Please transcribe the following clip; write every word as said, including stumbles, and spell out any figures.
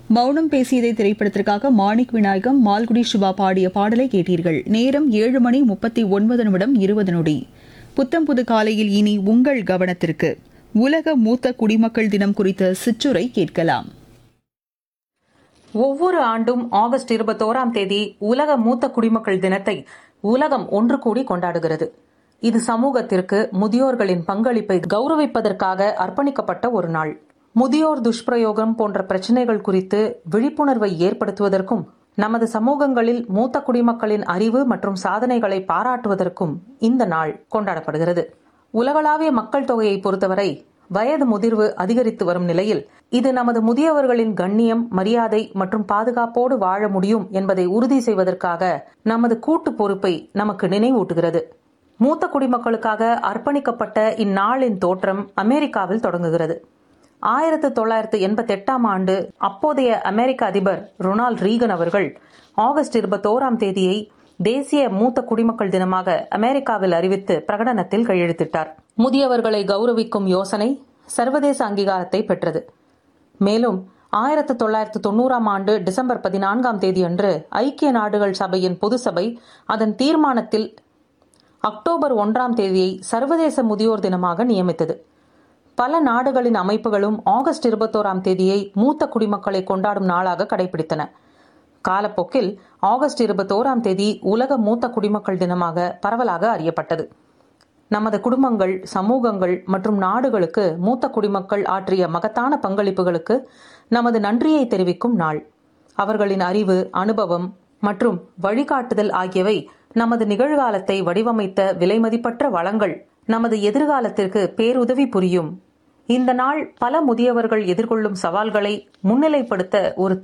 மௌனம் பேசியதை திரைப்படத்திற்காக மாணிக் விநாயகம் மால்குடி சிவா பாடிய பாடலை கேட்டீர்கள். நேரம் ஏழு மணி முப்பத்தி ஒன்பது நிமிடம் இருபது நொடி. புத்தம் புது காலையில் இனி உங்கள் கவனத்திற்கு உலக மூத்த குடிமக்கள் தினம் குறித்த சிற்றுரை கேட்கலாம். ஒவ்வொரு ஆண்டும் ஆகஸ்ட் இருபத்தோராம் தேதி உலக மூத்த குடிமக்கள் தினத்தை உலகம் ஒன்று கூடி கொண்டாடுகிறது. இது சமூகத்திற்கு முதியோர்களின் பங்களிப்பை கௌரவிப்பதற்காக அர்ப்பணிக்கப்பட்ட ஒரு நாள். முதியோர் துஷ்பிரயோகம் போன்ற பிரச்சனைகள் குறித்து விழிப்புணர்வை ஏற்படுத்துவதற்கும் நமது சமூகங்களில் மூத்த குடிமக்களின் அறிவு மற்றும் சாதனைகளை பாராட்டுவதற்கும் இந்த நாள் கொண்டாடப்படுகிறது. உலகளாவிய மக்கள் தொகையை பொறுத்தவரை வயது முதிர்வு அதிகரித்து வரும் நிலையில் இது நமது முதியவர்களின் கண்ணியம், மரியாதை மற்றும் பாதுகாப்போடு வாழ முடியும் என்பதை உறுதி செய்வதற்காக நமது கூட்டு பொறுப்பை நமக்கு நினைவூட்டுகிறது. மூத்த குடிமக்களுக்காக அர்ப்பணிக்கப்பட்ட இந்நாளின் தோற்றம் அமெரிக்காவில் தொடங்குகிறது. ஆயிரத்து தொள்ளாயிரத்து எண்பத்தி எட்டாம் ஆண்டு அப்போதைய அமெரிக்க அதிபர் ரொனால்ட் ரீகன் அவர்கள் ஆகஸ்ட் இருபத்தோராம் தேதியை தேசிய மூத்த குடிமக்கள் தினமாக அமெரிக்காவில் அறிவித்து பிரகடனத்தில் கையெழுத்திட்டார். முதியவர்களை கௌரவிக்கும் யோசனை சர்வதேச அங்கீகாரத்தை பெற்றது. மேலும் ஆயிரத்து தொள்ளாயிரத்து தொண்ணூறாம் ஆண்டு டிசம்பர் பதினான்காம் தேதி அன்று ஐக்கிய நாடுகள் சபையின் பொது சபை அதன் தீர்மானத்தில் அக்டோபர் ஒன்றாம் தேதியை சர்வதேச முதியோர் தினமாக நியமித்தது. பல நாடுகளின் அமைப்புகளும் ஆகஸ்ட் இருபத்தோராம் தேதியை மூத்த குடிமக்களை கொண்டாடும் நாளாக கடைபிடித்தன. காலப்போக்கில் ஆகஸ்ட் இருபத்தோராம் தேதி உலக மூத்த குடிமக்கள் தினமாக பரவலாக அறியப்பட்டது. நமது குடும்பங்கள், சமூகங்கள் மற்றும் நாடுகளுக்கு மூத்த குடிமக்கள் ஆற்றிய மகத்தான பங்களிப்புகளுக்கு நமது நன்றியை தெரிவிக்கும் நாள். அவர்களின் அறிவு, அனுபவம் மற்றும் வழிகாட்டுதல் ஆகியவை நமது நிகழ்காலத்தை வடிவமைத்த விலைமதிப்பற்ற வளங்கள். நமது எதிர்காலத்திற்கு பேருதவி புரியும். இந்த நாள் பல முதியவர்கள் எதிர்கொள்ளும் சவால்களை முன்னிலைப்படுத்த ஒரு